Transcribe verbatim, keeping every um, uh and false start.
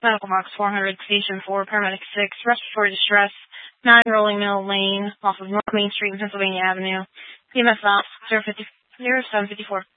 Medical Box four hundred, Station four, Paramedic six, Respiratory Distress, nine Rolling Mill Lane, off of North Main Street and Pennsylvania Avenue. P M S Ops zero seven five four.